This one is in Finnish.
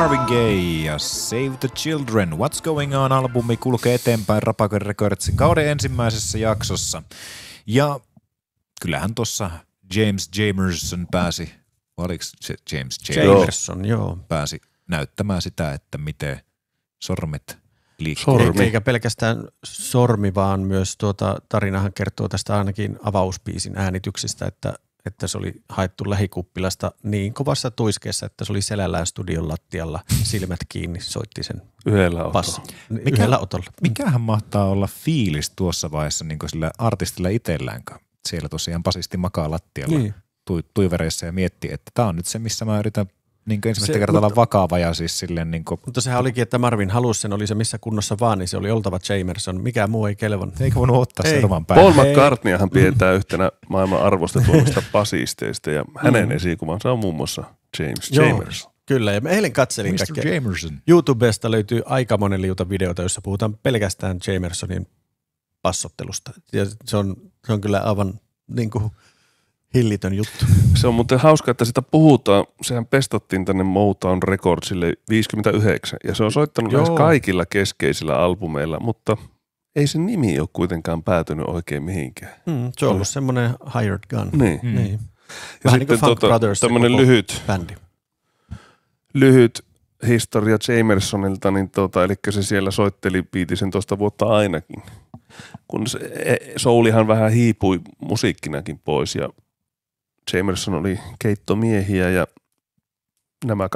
Marvin Gaye ja Save the Children. What's Going On-albumi kulkee eteenpäin Rapakon Recordsin kauden ensimmäisessä jaksossa. Ja kyllähän tuossa James Jamerson pääsi, oliko se James Jamerson, joo. Pääsi näyttämään sitä, että miten sormet liikkuu. Eikä pelkästään sormi, vaan myös tarinahan kertoo tästä ainakin avauspiisin äänityksistä, että se oli haettu lähikuppilasta niin kovassa tuiskeessa, että se oli selällään studion lattialla, silmät kiinni, soitti sen yhdellä otolla. Mikähän mahtaa olla fiilis tuossa vaiheessa niin kuin sillä artistilla itsellään, kun siellä tosiaan basisti makaa lattialla tuivereissa ja miettii, että tämä on nyt se, missä mä yritän niin ensimmäistä kertaa olla vakava ja siis silleen niin kuin. Mutta sehän olikin, että Marvin halusi sen, oli se missä kunnossa vaan, niin se oli oltava Jamerson. Mikään muu ei kelvannut. Eikä voinut ottaa servan päälle. Paul McCartneyhan pidetään yhtenä maailman arvostetuimmista basisteista ja hänen esikuvansa on muun muassa James Jamerson. Kyllä, ja mä eilen katselin kaikkea. YouTubesta löytyy aika monen liuta videota, jossa puhutaan pelkästään Jamersonin passottelusta. Ja se on kyllä aivan niin kuin hillitön juttu. Se on muuten hauska, että sitä puhutaan. Sehän pestattiin tänne Motown Recordsille 59 ja se on soittanut lähes kaikilla keskeisillä albumeilla, mutta ei sen nimi ole kuitenkaan päätynyt oikein mihinkään. Se on ollut semmoinen hired gun. Niin. Ja vähän niin kuin Funk Brothers, tämmöinen lyhyt historia Jamersonilta, niin eli se siellä soitteli 15 vuotta ainakin. Kun soulihan vähän hiipui musiikkinakin pois ja Jamerson oli keittomiehiä ja nämä